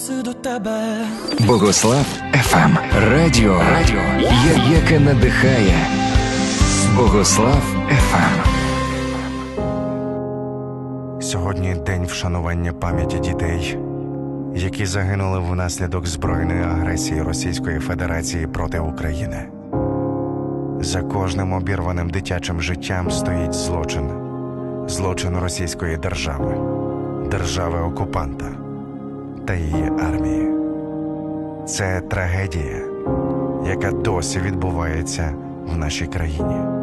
носи до тебе. Богослав ФМ. Радіо, яке надихає. Богослав ФМ. Сьогодні день вшанування пам'яті дітей, які загинули внаслідок збройної агресії Російської Федерації проти України. За кожним обірваним дитячим життям стоїть злочин. Злочин Російської держави, держави-окупанта та її армії. Це трагедія, яка досі відбувається в нашій країні.